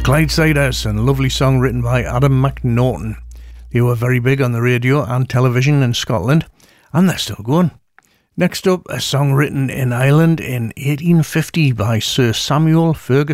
Clydesiders, and a lovely song written by Adam McNaughton. They were very big on the radio and television in Scotland, and they're still going. Next up, a song written in Ireland in 1850 by Sir Samuel Ferguson.